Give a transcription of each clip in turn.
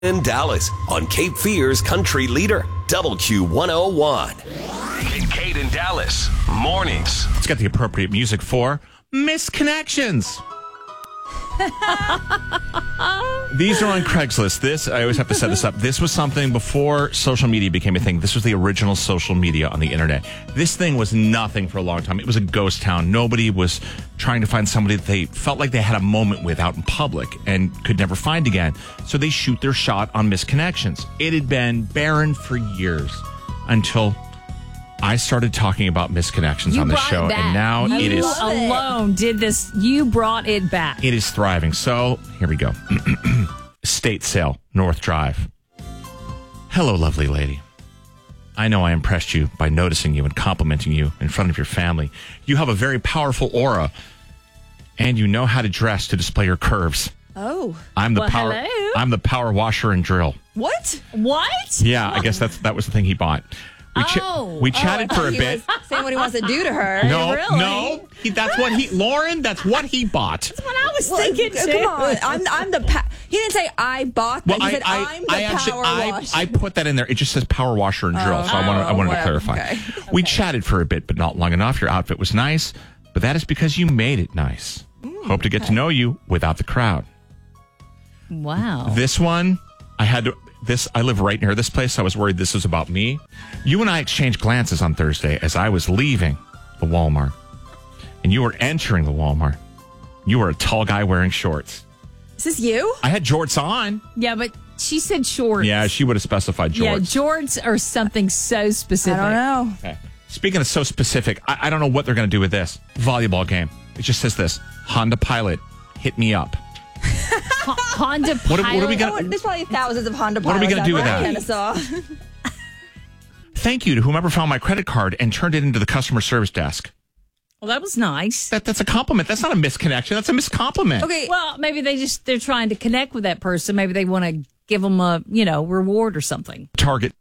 In Dallas on Cape Fear's Country Leader, WQ101. Kate in Dallas, mornings. Let's get the appropriate music for Misconnections. These are on Craigslist. I always have to set this up. This was something before social media became a thing. This was the original social media on the internet. This thing was nothing for a long time. It was a ghost town. Nobody was trying to find somebody that they felt like they had a moment with out in public and could never find again. So they shoot their shot on Misconnections. It had been barren for years until I started talking about Misconnections on the show, and now it is alone did this. You brought it back. It is thriving. So here we go. Estate sale, North Drive. Hello, lovely lady. I know I impressed you by noticing you and complimenting you in front of your family. You have a very powerful aura, and you know how to dress to display your curves. Oh, I'm the power. Hello? I'm the power washer and drill. What? Yeah, I guess that was the thing he bought. We chatted for a bit. Saying what he wants to do to her. No, Really? no. Lauren, that's what he bought. That's what I was thinking too. Come on, I'm the. He didn't say I bought that. He said I'm the power wash. I put that in there. It just says power washer and drill, so I wanted to clarify. Okay. We chatted for a bit, but not long enough. Your outfit was nice, but that is because you made it nice. Hope to get to know you without the crowd. Wow. This one, I live right near this place. So I was worried this was about me. You and I exchanged glances on Thursday as I was leaving the Walmart. And you were entering the Walmart. You were a tall guy wearing shorts. Is this you? I had jorts on. Yeah, but she said shorts. Yeah, she would have specified jorts. Yeah, jorts are something so specific. I don't know. Okay. Speaking of so specific, I don't know what they're going to do with this. Volleyball game. It just says this. Honda Pilot, hit me up. Honda Pilot. What are we gonna? There's probably thousands of Honda Pilots. What are we going to do with that? I saw. Thank you to whomever found my credit card and turned it into the customer service desk. Well, that was nice. That's a compliment. That's not a misconnection. That's a miscompliment. Okay. Well, maybe they're trying to connect with that person. Maybe they want to give them a, reward or something. Target.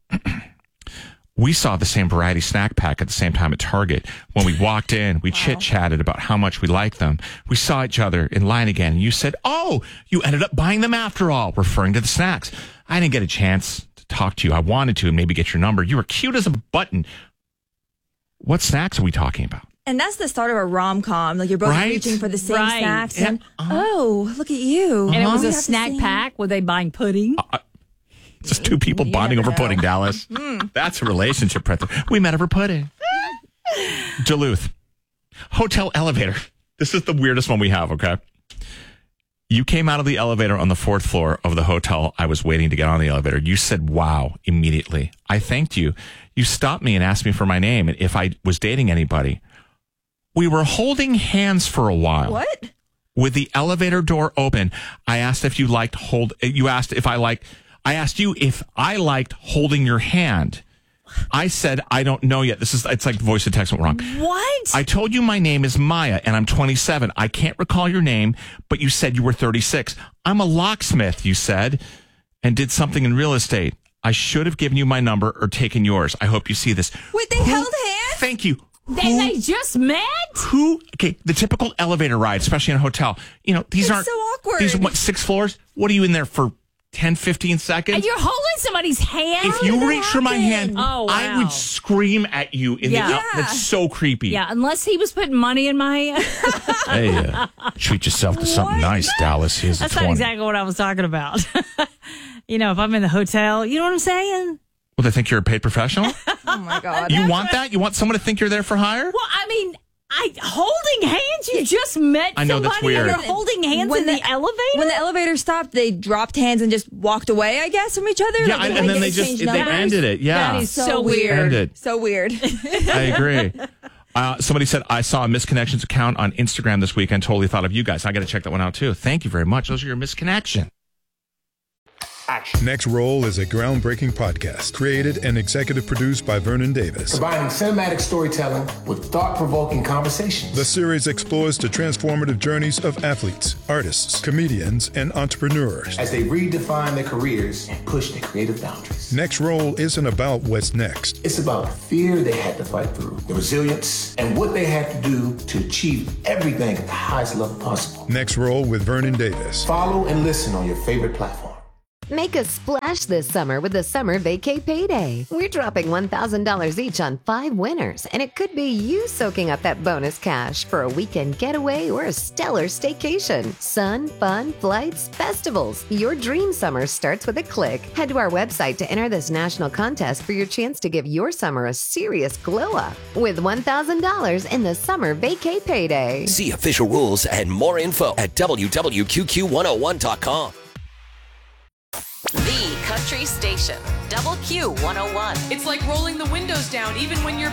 We saw the same variety snack pack at the same time at Target. When we walked in, we chit-chatted about how much we liked them. We saw each other in line again, and you said, "Oh, you ended up buying them after all," referring to the snacks. I didn't get a chance to talk to you. I wanted to and maybe get your number. You were cute as a button. What snacks are we talking about? And that's the start of a rom-com. Like you're both reaching for the same snacks. Yeah. And, oh, look at you. And it was We a have to snack see. pack. Were they buying pudding? Just two people bonding over pudding, Dallas. That's a relationship right there. We met over pudding. Duluth. Hotel elevator. This is the weirdest one we have, okay? You came out of the elevator on the 4th floor of the hotel. I was waiting to get on the elevator. You said, "Wow," immediately. I thanked you. You stopped me and asked me for my name and if I was dating anybody. We were holding hands for a while. What? With the elevator door open, I asked if you liked I asked you if I liked holding your hand. I said, "I don't know yet." It's like voice to text went wrong. What? I told you my name is Maya and I'm 27. I can't recall your name, but you said you were 36. I'm a locksmith, you said, and did something in real estate. I should have given you my number or taken yours. I hope you see this. Wait, they held hands? Thank you. They just met? Okay, the typical elevator ride, especially in a hotel. These It's aren't so awkward. These are 6 floors? What are you in there for 10, 15 seconds? And you're holding somebody's hand? If you reach for my hand, Oh, wow. I would scream at you in the Yeah. That's so creepy. Yeah, unless he was putting money in my hand. Hey, treat yourself to something nice, Dallas. Here's That's a not 20. exactly what I was talking about. If I'm in the hotel, you know what I'm saying? Well, they think you're a paid professional? Oh, my God. You want that? You want someone to think you're there for hire? Well, I mean, holding hands? You just met I know, that's somebody and weird. you're holding hands in the elevator? When the elevator stopped, they dropped hands and just walked away, I guess, from each other? Yeah, Like, and then they exchanged they numbers? ended it. Yeah. That is so weird. Ended. So weird. I agree. Somebody said, "I saw a Misconnections account on Instagram this weekend. Totally thought of you guys." I got to check that one out, too. Thank you very much. Those are your misconnections. Next Roll is a groundbreaking podcast created and executive produced by Vernon Davis. Combining cinematic storytelling with thought-provoking conversations. The series explores the transformative journeys of athletes, artists, comedians, and entrepreneurs. As they redefine their careers and push their creative boundaries. Next Roll isn't about what's next. It's about the fear they had to fight through, the resilience, and what they had to do to achieve everything at the highest level possible. Next Roll with Vernon Davis. Follow and listen on your favorite platform. Make a splash this summer with the Summer Vacay Payday. We're dropping $1,000 each on 5 winners, and it could be you soaking up that bonus cash for a weekend getaway or a stellar staycation. Sun, fun, flights, festivals. Your dream summer starts with a click. Head to our website to enter this national contest for your chance to give your summer a serious glow up with $1,000 in the Summer Vacay Payday. See official rules and more info at www.QQ101.com. The Country Station, Double Q 101. It's like rolling the windows down even when you're